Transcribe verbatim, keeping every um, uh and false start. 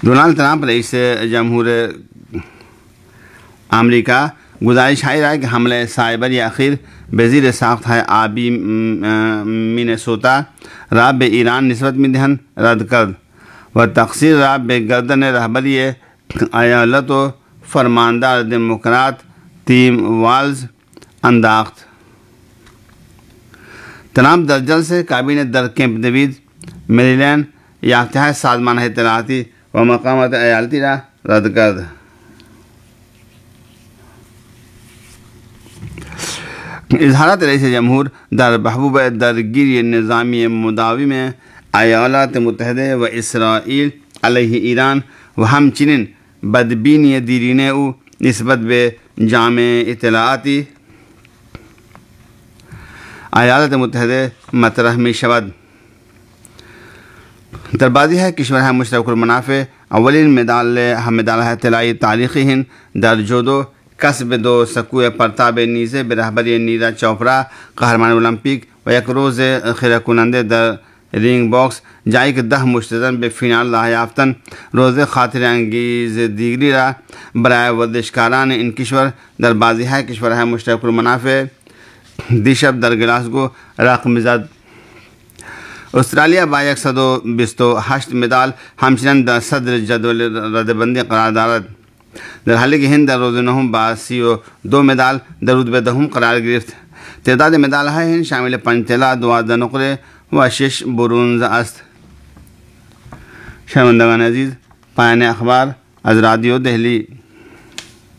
Donald Trump رئیس جمہور امریکہ گزارش high رائے کہ حملہ سائبر یا اخیر وزیر ساخت ہے آبی مینیسوتا را به ایران نسبت میدهند رد کرد و تقصیر را به گردن رهبری ایالت و فرماندار دموکرات تیم والز انداخت. ٹرمپ در جلسه کابینه در کمپ دیوید مریلند یافته‌های سازمان اطلاعاتی و مقامات ایالتی را رد کرد. اظہارات رئیس جمہور در محبوب درگیری نظامی مداوم ایالات متحدہ و اسرائیل علیہ ایران و همچنین بدبینی دیرینه او نسبت به جامع اطلاعاتی ایالات متحدہ مطرح می شود. در بازی ہے کشورهای مشترک المنافع اولین مدال مدال اطلاعی تاریخی هند در جودو کسب دو سکوی پرتاب نیزه به رهبری نیرا چوپرا قهرمان المپیک و یک روز خیره کننده در رینگ باکس جایی که ده مشتزن به فینال راه یافتن روز خاطر انگیز دیگری را برای ورزشکاران این کشور در بازی‌های کشورهای مشترک المنافع دیشب در گلاسگو رقم زد. استرالیا با صد و بیست و هشت مدال همچنان در صدر جدول ردبندی قرار دارد، در حالی که هند در روز نهم با سی و دو مدال در رتبه دهم قرار گرفت. تعداد مدال‌های هند شامل پنج طلا، دوازده نقره و شش برنز است. شنوندگان عزیز، پایان اخبار از رادیو دهلی.